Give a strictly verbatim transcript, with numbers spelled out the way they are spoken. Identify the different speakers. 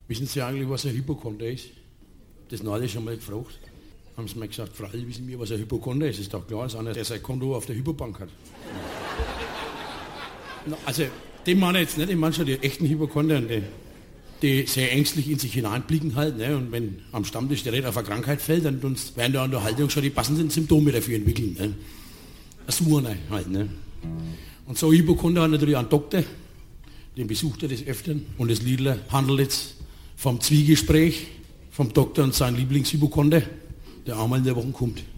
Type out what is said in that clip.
Speaker 1: Wissen Sie eigentlich, was ein Hypochonder ist? Das neulich schon mal gefragt. Haben sie mir gesagt, Frau, wissen wir, was ein Hypochonder ist? Ist doch klar, ist einer, der sein Konto auf der Hypobank hat. Also, den meine ich jetzt nicht, ich meine schon die echten Hypochonder, die, die sehr ängstlich in sich hineinblicken halt, ne? Und wenn am Stammtisch der Rede auf eine Krankheit fällt, dann werden da in der Haltung schon die passenden Symptome dafür entwickeln. Ne? Ein Surner halt, ne? Und so ein Hypochonder hat natürlich einen Doktor, den besucht er des Öfteren. Und das Liedler handelt jetzt vom Zwiegespräch vom Doktor und seinem Lieblingshypochonder, der einmal in der Woche kommt.